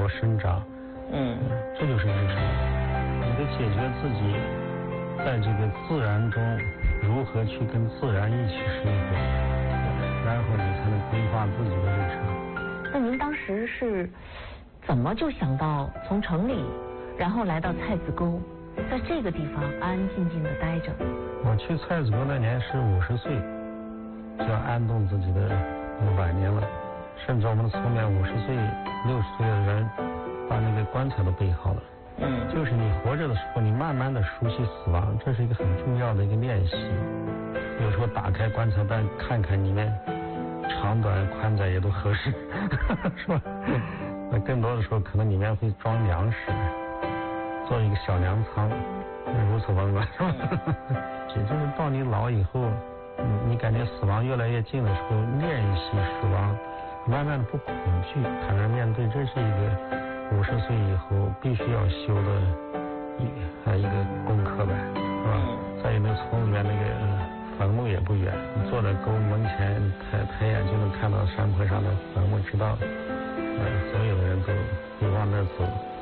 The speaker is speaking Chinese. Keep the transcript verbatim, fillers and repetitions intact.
生长。嗯，这就是人生。你得解决自己在这个自然中如何去跟自然一起生活，然后你才能规划自己的日常。 那您当时是怎么就想到从城里，然后来到蔡子沟，在这个地方安安静静的待着？ 我去蔡子沟那年是五十岁，就要安顿自己的晚年了。甚至我们的村面五十岁、六十岁的人，把那个棺材都备好了。嗯，就是你活着的时候，你慢慢的熟悉死亡，这是一个很重要的一个练习。有时候打开棺材袋看看里面长短宽窄也都合适，是吧？那更多的时候可能里面会装粮食，做一个小粮仓，如此文玩，是吧？也就是到你老以后，你感觉死亡越来越近的时候，练习死亡，慢慢的不恐惧，坦然面对，这是一个五十岁以后必须要修的一呃一个功课呗，是吧？在那村里面那个坟墓也不远，你坐在沟门前，抬抬眼就能看到山坡上的坟墓，知道呃所有的人都会往那儿走。